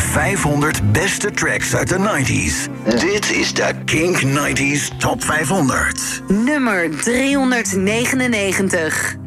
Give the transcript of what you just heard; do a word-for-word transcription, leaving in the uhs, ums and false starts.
vijfhonderd beste tracks uit de nineties. Dit is de Kink nineties Top vijfhonderd. Nummer driehonderdnegenennegentig.